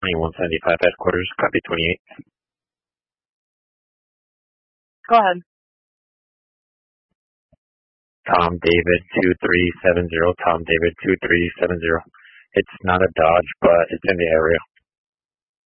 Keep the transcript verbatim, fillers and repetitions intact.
twenty-one seventy-five headquarters, copy twenty-eight. Go ahead. Tom David two three seven zero, Tom David two three seven zero. It's not a Dodge, but it's in the area.